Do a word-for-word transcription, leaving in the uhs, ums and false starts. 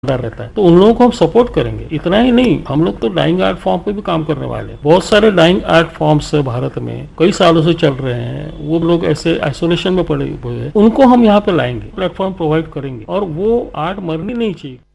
रहता है, तो उन लोगों को हम सपोर्ट करेंगे। इतना ही नहीं, हम लोग तो डाइंग आर्ट फॉर्म पे भी काम करने वाले हैं। बहुत सारे डाइंग आर्ट फॉर्म्स है भारत में, कई सालों से चल रहे हैं। वो लोग ऐसे आइसोलेशन में पड़े हुए हैं, उनको हम यहाँ पे लाएंगे, प्लेटफॉर्म प्रोवाइड करेंगे, और वो आर्ट मरनी नहीं चाहिए।